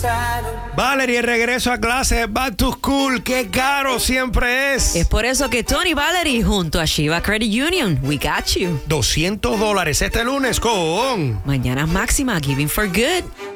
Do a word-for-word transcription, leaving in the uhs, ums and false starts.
Valerie, regreso a clase, back to school, qué caro siempre es. Es por eso que Tony Valerie junto a Shiva Credit Union, we got you. doscientos dólares este lunes con Mañanas Máxima, Giving for Good.